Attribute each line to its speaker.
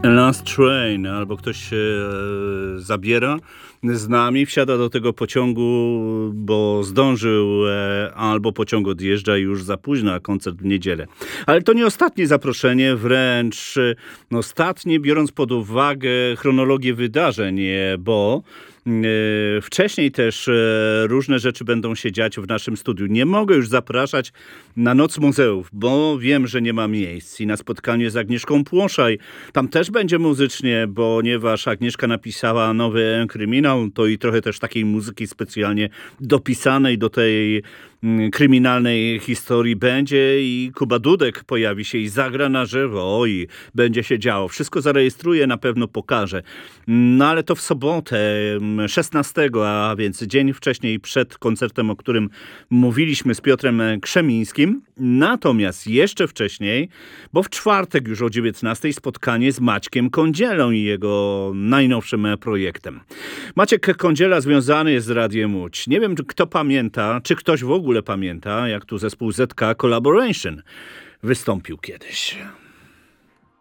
Speaker 1: Last Train, albo ktoś się zabiera z nami, wsiada do tego pociągu, bo zdążył, albo pociąg odjeżdża i już za późno, a koncert w niedzielę. Ale to nie ostatnie zaproszenie, wręcz ostatnie, biorąc pod uwagę chronologię wydarzeń, bo wcześniej też różne rzeczy będą się dziać w naszym studiu. Nie mogę już zapraszać na Noc Muzeów, bo wiem, że nie ma miejsc. I na spotkanie z Agnieszką Płoszaj. Tam też będzie muzycznie, ponieważ Agnieszka napisała nowy kryminał, to i trochę też takiej muzyki specjalnie dopisanej do tej kryminalnej historii będzie i Kuba Dudek pojawi się i zagra na żywo i będzie się działo. Wszystko zarejestruję, na pewno pokażę. No ale to w sobotę 16, a więc dzień wcześniej przed koncertem, o którym mówiliśmy z Piotrem Krzemińskim. Natomiast jeszcze wcześniej, bo w czwartek już o 19 spotkanie z Maćkiem Kądzielą i jego najnowszym projektem. Maciek Kądziela związany jest z Radiem Łódź. Nie wiem, kto pamięta, czy ktoś w ogóle pamięta, jak tu zespół ZK Collaboration wystąpił kiedyś.